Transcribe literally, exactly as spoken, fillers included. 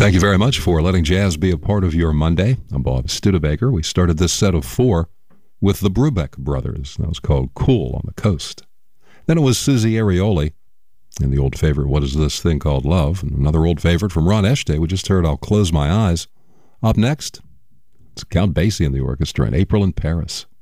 Thank you very much for letting jazz be a part of your Monday. I'm Bob Studebaker. We started this set of four with the Brubeck Brothers. That was called Cool on the Coast. Then it was Susie Arioli and the old favorite, What Is This Thing Called Love? And another old favorite from Ron Eshte. We just heard I'll Close My Eyes. Up next, it's Count Basie and the orchestra in April in Paris.